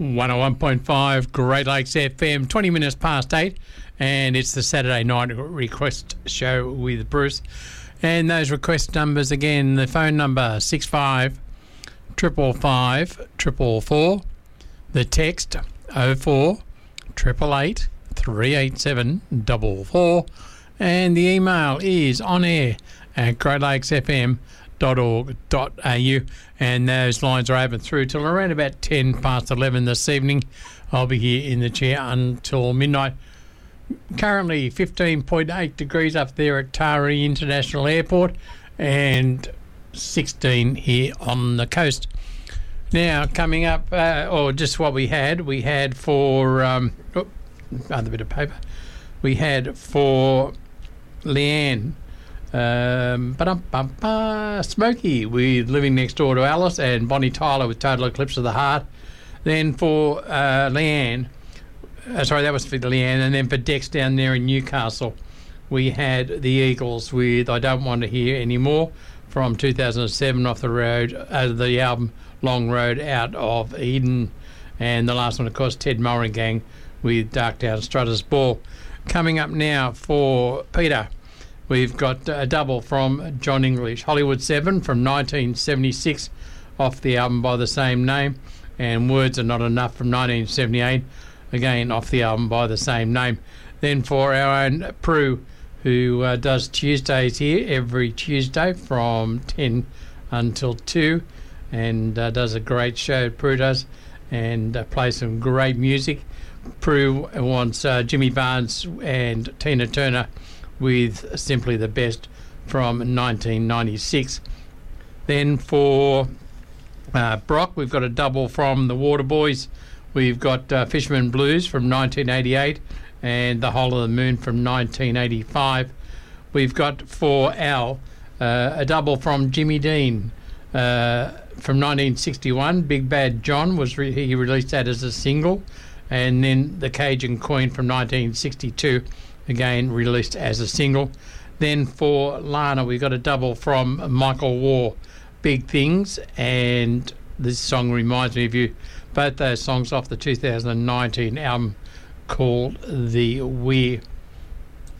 101.5 Great Lakes FM, 20 minutes past 8, and it's the Saturday night request show with Bruce. And those request numbers again, the phone number 65 555 444, the text 04 888 387 44, and the email is onair@greatlakesfm.org.au, and those lines are open through till around about 10 past 11 this evening. I'll be here in the chair until midnight. Currently 15.8 degrees up there at Taree International Airport and 16 here on the coast. Now, coming up, or just what we had for, other bit of paper, we had for Leanne, Smokey with Living Next Door to Alice, and Bonnie Tyler with Total Eclipse of the Heart. Then for Leanne, that was for Leanne, and then for Dex down there in Newcastle, we had the Eagles with I Don't Want to Hear Anymore from 2007 off the road, the album Long Road Out of Eden. And the last one, of course, Ted Mullengang with Dark Down Strutter's Ball. Coming up now for Peter, we've got a double from John English, Hollywood 7 from 1976 off the album by the same name, and Words Are Not Enough from 1978, again off the album by the same name. Then for our own Prue, who does Tuesdays here every Tuesday from 10 until 2, and does a great show, Prue does, and plays some great music. Prue wants Jimmy Barnes and Tina Turner with Simply the Best from 1996. Then for Brock, we've got a double from the Waterboys. We've got Fisherman Blues from 1988 and The Whole of the Moon from 1985. We've got for Al a double from Jimmy Dean from 1961. Big Bad John he released that as a single, and then The Cajun Queen from 1962, again released as a single. Then for Lana, we got a double from Michael War, Big Things, and this song reminds me of you. Both those songs off the 2019 album called The Weir.